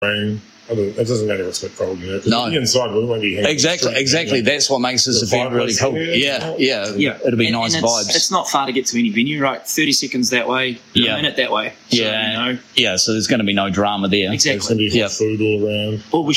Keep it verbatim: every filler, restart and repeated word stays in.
rain. It doesn't matter if it's a bit cold, you know. No. The inside, we won't be hanging Exactly, exactly. You know. That's what makes this The event really fireplace cool. there, Yeah, yeah, Yeah, It'll be and, nice and it's, vibes. It's not far to get to any venue, right? Thirty seconds that way, Yeah. a minute that way. So, yeah, you know, yeah. So there's going to be no drama there. exactly. There's going to be hot Yeah. food all around. All we